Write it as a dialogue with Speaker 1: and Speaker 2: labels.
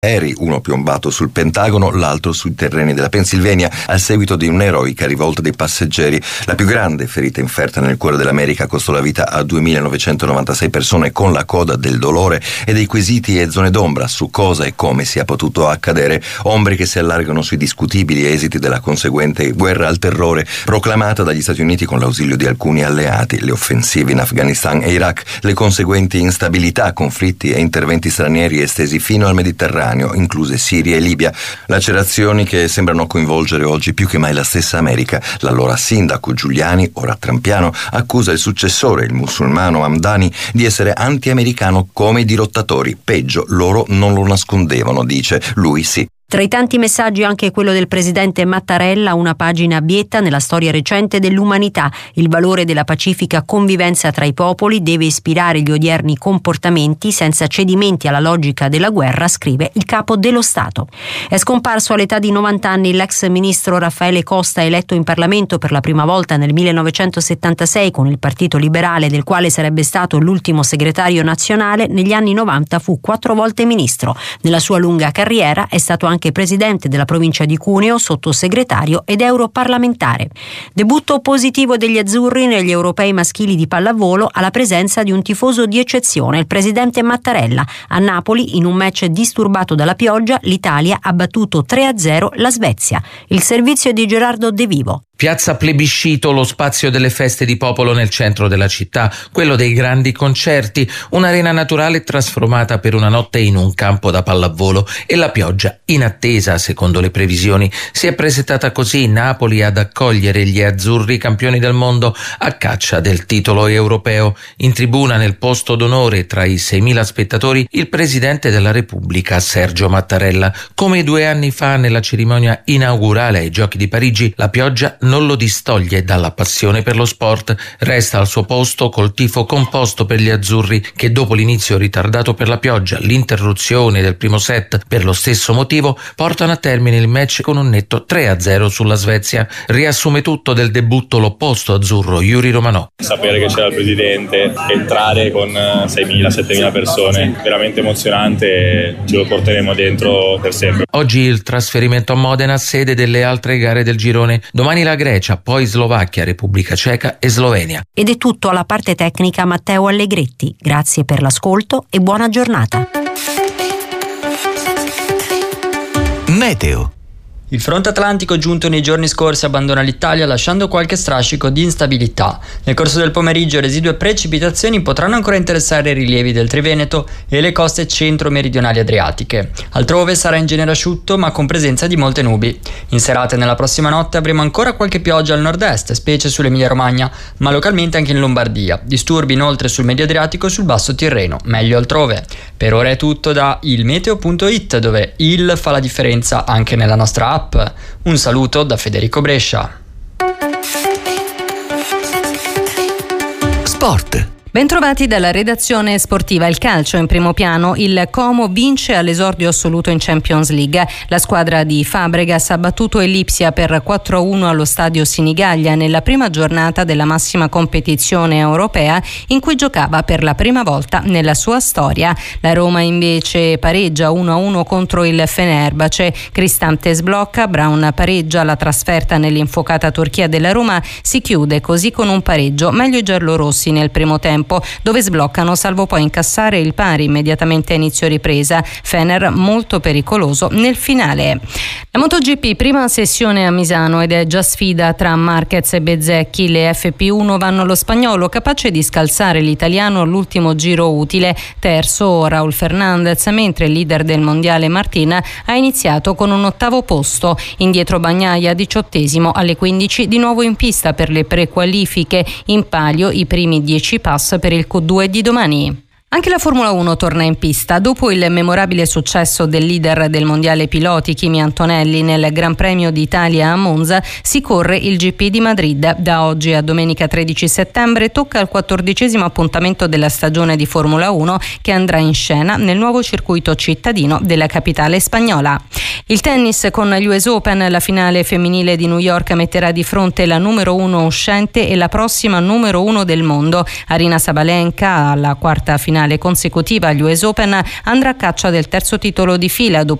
Speaker 1: aerei, uno piombato sul Pentagono, l'altro sui terreni della Pennsylvania, a seguito di un'eroica rivolta dei passeggeri. La più grande ferita inferta nel cuore dell'America costò la vita a 2.996 persone, con la coda del dolore e dei quesiti e zone d'ombra su cosa e come sia potuto accadere, ombre che si allargano sui discutibili esiti della conseguente guerra al terrore proclamata dagli Stati Uniti con l'ausilio di alcuni alleati, le offensive in Afghanistan e Iraq, le conseguenti instabilità, conflitti e interventi stranieri estesi fino al Mediterraneo, incluse Siria e Libia, lacerazioni che sembrano coinvolgere oggi più che mai la stessa America. L'allora sindaco Giuliani, ora trampiano, accusa il successore, il musulmano Hamdani, di essere anti-americano come i dirottatori. Peggio, loro non lo nascondevano, dice, lui sì.
Speaker 2: Tra i tanti messaggi anche quello del presidente Mattarella, una pagina abietta nella storia recente dell'umanità. Il valore della pacifica convivenza tra i popoli deve ispirare gli odierni comportamenti senza cedimenti alla logica della guerra, scrive il capo dello Stato. È scomparso all'età di 90 anni l'ex ministro Raffaele Costa, eletto in Parlamento per la prima volta nel 1976 con il Partito Liberale, del quale sarebbe stato l'ultimo segretario nazionale. Negli anni 90 fu 4 volte ministro. Nella sua lunga carriera è stato anche presidente della provincia di Cuneo, sottosegretario ed europarlamentare. Debutto positivo degli azzurri negli europei maschili di pallavolo alla presenza di un tifoso di eccezione, il presidente Mattarella. A Napoli, in un match disturbato dalla pioggia, l'Italia ha battuto 3-0 la Svezia. Il servizio di Gerardo De Vivo.
Speaker 3: Piazza Plebiscito, lo spazio delle feste di popolo nel centro della città, quello dei grandi concerti, un'arena naturale trasformata per una notte in un campo da pallavolo, e la pioggia, inattesa secondo le previsioni, si è presentata così Napoli ad accogliere gli azzurri campioni del mondo a caccia del titolo europeo. In tribuna, nel posto d'onore tra i 6.000 spettatori, il presidente della Repubblica Sergio Mattarella. Come 2 anni fa nella cerimonia inaugurale ai Giochi di Parigi, la pioggia non lo distoglie dalla passione per lo sport. Resta al suo posto col tifo composto per gli azzurri, che dopo l'inizio ritardato per la pioggia, l'interruzione del primo set per lo stesso motivo, portano a termine il match con un netto 3-0 sulla Svezia. Riassume tutto del debutto l'opposto azzurro, Yuri Romanò.
Speaker 4: Sapere che c'era il presidente, entrare con 6.000-7.000 persone, veramente emozionante, e ce lo porteremo dentro per sempre.
Speaker 3: Oggi il trasferimento a Modena, sede delle altre gare del girone. Domani la Grecia, poi Slovacchia, Repubblica Ceca e Slovenia.
Speaker 2: Ed è tutto. Alla parte tecnica Matteo Allegretti. Grazie per l'ascolto e buona giornata.
Speaker 5: Meteo.
Speaker 6: Il fronte atlantico giunto nei giorni scorsi abbandona l'Italia lasciando qualche strascico di instabilità. Nel corso del pomeriggio residue precipitazioni potranno ancora interessare i rilievi del Triveneto e le coste centro-meridionali adriatiche. Altrove sarà in genere asciutto ma con presenza di molte nubi. In serata e nella prossima notte avremo ancora qualche pioggia al nord-est, specie sull'Emilia-Romagna, ma localmente anche in Lombardia. Disturbi inoltre sul medio adriatico e sul basso Tirreno, meglio altrove. Per ora è tutto da ilmeteo.it, dove il fa la differenza anche nella nostra app. Un saluto da Federico Brescia.
Speaker 5: Sport.
Speaker 7: Bentrovati dalla redazione sportiva. Il calcio in primo piano. Il Como vince all'esordio assoluto in Champions League. La squadra di Fabregas ha battuto il Lipsia per 4-1 allo stadio Sinigaglia nella prima giornata della massima competizione europea, in cui giocava per la prima volta nella sua storia. La Roma invece pareggia 1-1 contro il Fenerbahce. Cristante sblocca, Brown pareggia. La trasferta nell'infocata Turchia della Roma si chiude così con un pareggio. Meglio i giallorossi nel primo tempo, dove sbloccano salvo poi incassare il pari immediatamente a inizio ripresa. Fener molto pericoloso nel finale. La MotoGP, prima sessione a Misano ed è già sfida tra Marquez e Bezzecchi. Le FP1 vanno allo spagnolo, capace di scalzare l'italiano all'ultimo giro utile. Terzo Raul Fernandez, mentre il leader del mondiale Martin ha iniziato con un 8° posto. Indietro Bagnaia, 18° alle 15, di nuovo in pista per le prequalifiche. In palio i primi 10 pass per il Q2 di domani. Anche la Formula 1 torna in pista. Dopo il memorabile successo del leader del mondiale piloti Kimi Antonelli nel Gran Premio d'Italia a Monza, si corre il GP di Madrid. Da oggi a domenica 13 settembre tocca il 14° appuntamento della stagione di Formula 1, che andrà in scena nel nuovo circuito cittadino della capitale spagnola. Il tennis con gli US Open, la finale femminile di New York metterà di fronte la numero 1 uscente e la prossima numero 1 del mondo. Aryna Sabalenka alla quarta finale finale consecutiva agli US Open, andrà a caccia del terzo titolo di fila dopo